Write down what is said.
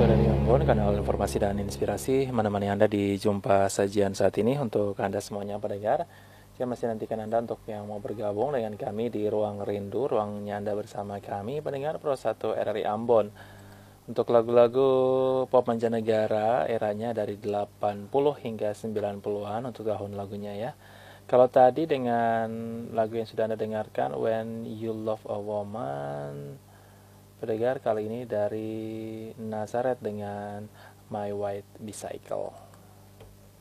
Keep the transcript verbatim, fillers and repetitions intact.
R R I Ambon, kanal informasi dan inspirasi menemani Anda di jumpa sajian saat ini. Untuk Anda semuanya pendengar, saya masih nantikan Anda untuk yang mau bergabung dengan kami di Ruang Rindu, ruangnya Anda bersama kami, pendengar Pro satu R R I Ambon. Untuk lagu-lagu pop mancanegara, eranya dari delapan puluh hingga sembilan puluhan untuk tahun lagunya ya. Kalau tadi dengan lagu yang sudah Anda dengarkan, When You Love a Woman, pendengar, kali ini dari Nazareth dengan My White Bicycle.